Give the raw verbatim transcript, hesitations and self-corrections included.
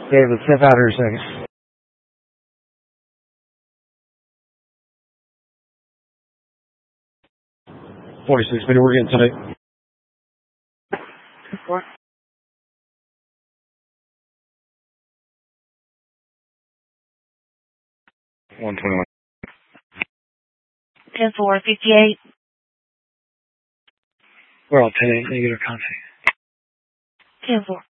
Okay, let's step out here a second. forty-six minute, we're getting tonight. Four. one twenty-one. ten four, fifty-eight. We're all ten eight, negative contact. ten four.